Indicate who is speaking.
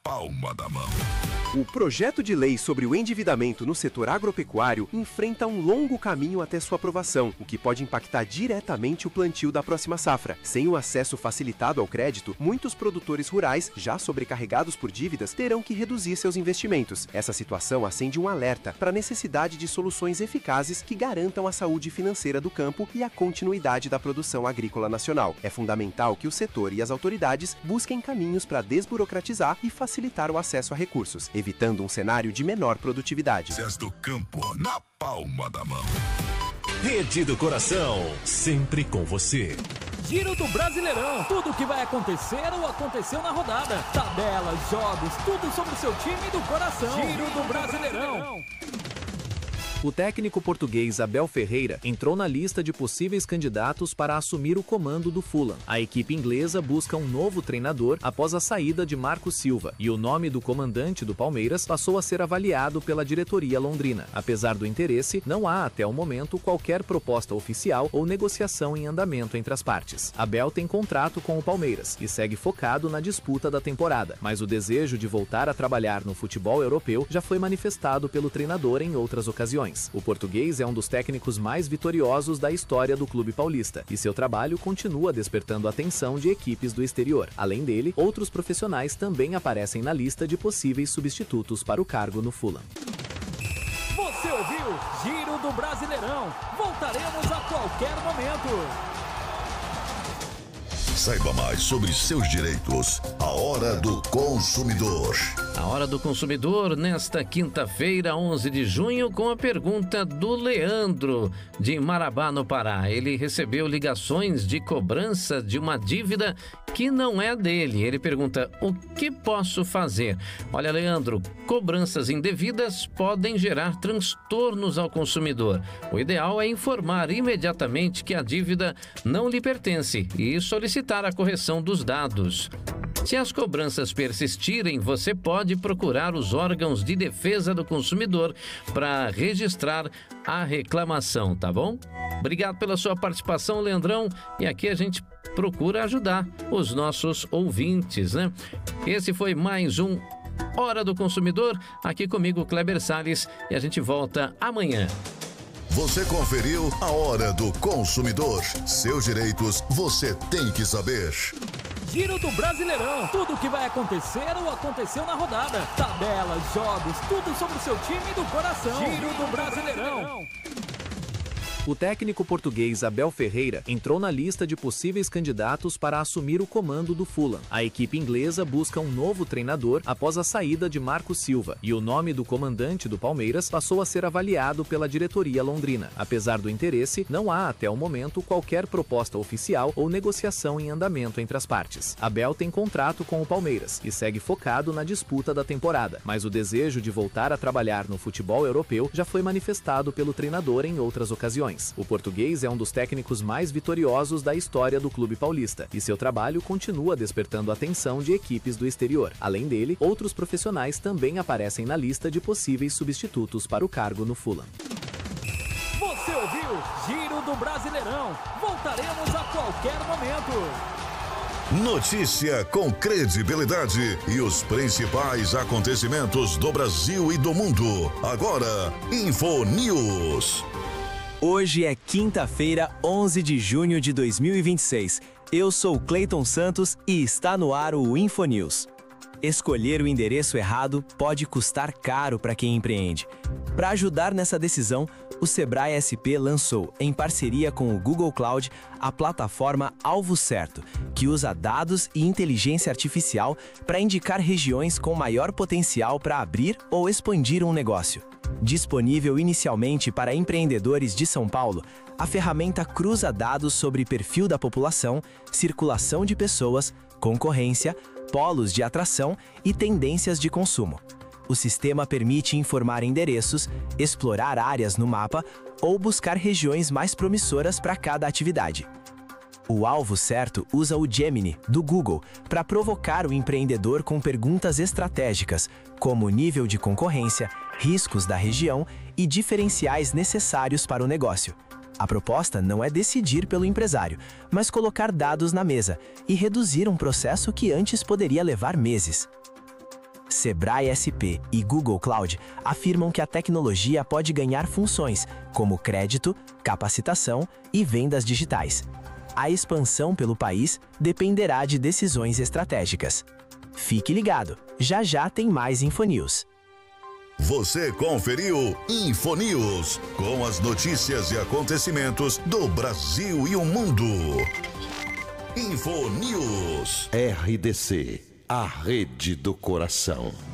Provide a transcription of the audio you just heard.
Speaker 1: palma da mão.
Speaker 2: O projeto de lei sobre o endividamento no setor agropecuário enfrenta um longo caminho até sua aprovação, o que pode impactar diretamente o plantio da próxima safra. Sem o acesso facilitado ao crédito, muitos produtores rurais, já sobrecarregados por dívidas, terão que reduzir seus investimentos. Essa situação acende um alerta para a necessidade de soluções eficazes que garantam a saúde financeira do campo e a continuidade da produção agrícola nacional. É fundamental que o setor e as autoridades busquem caminhos para desburocratizar e facilitar o acesso a recursos, evitando um cenário de menor produtividade.
Speaker 1: Cés do Campo, na palma da mão.
Speaker 3: Rede do Coração, sempre com você.
Speaker 4: Giro do Brasileirão, tudo o que vai acontecer ou aconteceu na rodada. Tabelas, jogos, tudo sobre o seu time do coração. Giro do Brasileirão.
Speaker 5: O técnico português Abel Ferreira entrou na lista de possíveis candidatos para assumir o comando do Fulham. A equipe inglesa busca um novo treinador após a saída de Marco Silva, e o nome do comandante do Palmeiras passou a ser avaliado pela diretoria londrina. Apesar do interesse, não há até o momento qualquer proposta oficial ou negociação em andamento entre as partes. Abel tem contrato com o Palmeiras e segue focado na disputa da temporada, mas o desejo de voltar a trabalhar no futebol europeu já foi manifestado pelo treinador em outras ocasiões. O português é um dos técnicos mais vitoriosos da história do clube paulista e seu trabalho continua despertando a atenção de equipes do exterior. Além dele, outros profissionais também aparecem na lista de possíveis substitutos para o cargo no Fulham.
Speaker 4: Você ouviu Giro do Brasileirão. Voltaremos a qualquer momento.
Speaker 1: Saiba mais sobre seus direitos. A Hora do Consumidor.
Speaker 6: A Hora do Consumidor, nesta quinta-feira, 11 de junho, com a pergunta do Leandro, de Marabá, no Pará. Ele recebeu ligações de cobrança de uma dívida que não é dele. Ele pergunta: o que posso fazer? Olha, Leandro, cobranças indevidas podem gerar transtornos ao consumidor. O ideal é informar imediatamente que a dívida não lhe pertence e solicitar a correção dos dados. Se as cobranças persistirem, você pode procurar os órgãos de defesa do consumidor para registrar a reclamação, tá bom? Obrigado pela sua participação, Leandrão, e aqui a gente procura ajudar os nossos ouvintes, né? Esse foi mais um Hora do Consumidor, aqui comigo, Kleber Salles, e a gente volta amanhã.
Speaker 1: Você conferiu a Hora do Consumidor. Seus direitos você tem que saber.
Speaker 4: Giro do Brasileirão, tudo o que vai acontecer ou aconteceu na rodada. Tabelas, jogos, tudo sobre o seu time do coração. Giro do Brasileirão.
Speaker 5: O técnico português Abel Ferreira entrou na lista de possíveis candidatos para assumir o comando do Fulham. A equipe inglesa busca um novo treinador após a saída de Marco Silva, e o nome do comandante do Palmeiras passou a ser avaliado pela diretoria londrina. Apesar do interesse, não há até o momento qualquer proposta oficial ou negociação em andamento entre as partes. Abel tem contrato com o Palmeiras e segue focado na disputa da temporada, mas o desejo de voltar a trabalhar no futebol europeu já foi manifestado pelo treinador em outras ocasiões. O português é um dos técnicos mais vitoriosos da história do clube paulista e seu trabalho continua despertando a atenção de equipes do exterior. Além dele, outros profissionais também aparecem na lista de possíveis substitutos para o cargo no Fulham.
Speaker 4: Você ouviu Giro do Brasileirão. Voltaremos a qualquer momento.
Speaker 1: Notícia com credibilidade e os principais acontecimentos do Brasil e do mundo. Agora, Info News.
Speaker 7: Hoje é quinta-feira, 11 de junho de 2026. Eu sou Cleiton Santos e está no ar o Infonews. Escolher o endereço errado pode custar caro para quem empreende. Para ajudar nessa decisão, o Sebrae SP lançou, em parceria com o Google Cloud, a plataforma Alvo Certo, que usa dados e inteligência artificial para indicar regiões com maior potencial para abrir ou expandir um negócio. Disponível inicialmente para empreendedores de São Paulo, a ferramenta cruza dados sobre perfil da população, circulação de pessoas, concorrência, polos de atração e tendências de consumo. O sistema permite informar endereços, explorar áreas no mapa ou buscar regiões mais promissoras para cada atividade. O Alvo Certo usa o Gemini, do Google, para provocar o empreendedor com perguntas estratégicas, como nível de concorrência, riscos da região e diferenciais necessários para o negócio. A proposta não é decidir pelo empresário, mas colocar dados na mesa e reduzir um processo que antes poderia levar meses. Sebrae SP e Google Cloud afirmam que a tecnologia pode ganhar funções como crédito, capacitação e vendas digitais. A expansão pelo país dependerá de decisões estratégicas. Fique ligado, já já tem mais InfoNews.
Speaker 1: Você conferiu InfoNews, com as notícias e acontecimentos do Brasil e o mundo. InfoNews.
Speaker 8: RDC, a rede do coração.